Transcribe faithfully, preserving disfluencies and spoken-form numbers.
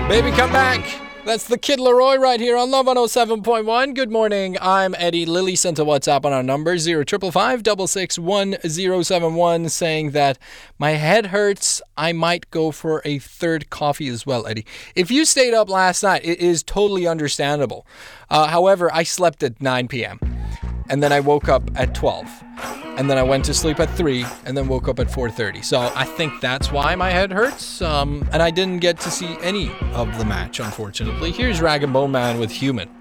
Baby, come back. That's the Kid Leroy right here on Love one oh seven point one. Good morning. I'm Eddie. Lily sent a WhatsApp on our number zero five five five six one zero seven one saying that my head hurts. I might go for a third coffee as well, Eddie. If you stayed up last night, it is totally understandable. Uh, however, I slept at nine p.m. and then I woke up at twelve. And then I went to sleep at three and then woke up at four thirty. So I think that's why my head hurts. Um, and I didn't get to see any of the match, unfortunately. Here's Rag and Bone Man with Human.